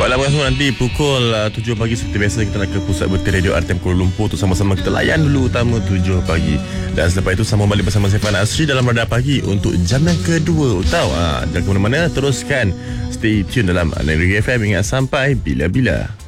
Baiklah semua, nanti pukul 7 pagi seperti biasa kita nak ke pusat berita radio RTM Kuala Lumpur untuk sama-sama kita layan dulu utama 7 pagi. Dan selepas itu sambung balik bersama saya Fana Asri dalam Radar Pagi untuk jam yang kedua. Tahu jangan ke mana-mana, teruskan stay tune dalam Negeri FM. Ingat sampai bila-bila.